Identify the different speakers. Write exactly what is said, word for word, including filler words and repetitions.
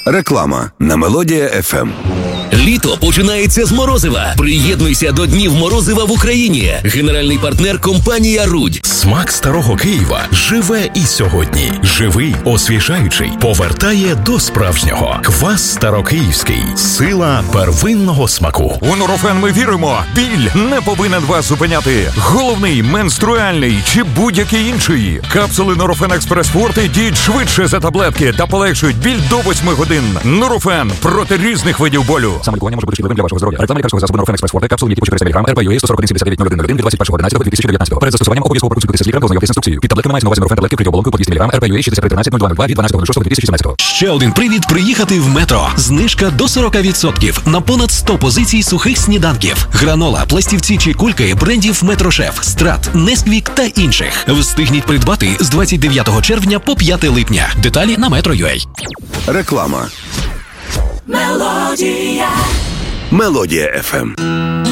Speaker 1: Реклама на Мелодія еф ем.
Speaker 2: Літо починається з Морозива. Приєднуйся до Днів Морозива в Україні. Генеральний партнер – компанія «Рудь».
Speaker 3: Смак старого Києва живе і сьогодні. Живий, освіжаючий, повертає до справжнього. Квас старокиївський. Сила первинного смаку.
Speaker 4: У Нурофен ми віримо. Біль не повинен вас зупиняти. Головний, менструальний чи будь-який інший. Капсули Нурофен Експрес Форте діють швидше за таблетки та полегшують біль до восьми годин. Нурофен проти різних видів болю.
Speaker 5: Саме лікування може бути шкідливим для вашого здоров'я. Реклама лікарського засобу Нурофен Експрес Форте, капсули, які по чотириста міліграмів, ар пе ю ей сто сорок один сімдесят дев'ять нуль один нуль один від двадцять першого одинадцятого дві тисячі дев'ятнадцятого. Перед застосуванням обов'язково проконсультуйтеся з лікарем та ознайомтесь з інструкцією. Під таблетками мається на увазі Нурофен таблетки вкриті оболонкою по двісті міліграмів, ар пе ю ей шістдесят три тринадцять нуль два нуль два від дванадцятого шостого дві тисячі сімнадцятого.
Speaker 3: Ще один привід приїхати в Метро. Знижка до сорок відсотків на понад сто позицій сухих сніданків. Гранола, пластівці чи кульки брендів Метрошеф, Страт, Несквік та інших. Встигніть придбати з двадцять дев'ятого червня по п'яте липня. Деталі на метро крапка ю а.
Speaker 1: Реклама.
Speaker 6: Мелодія.
Speaker 1: Мелодія еф ем.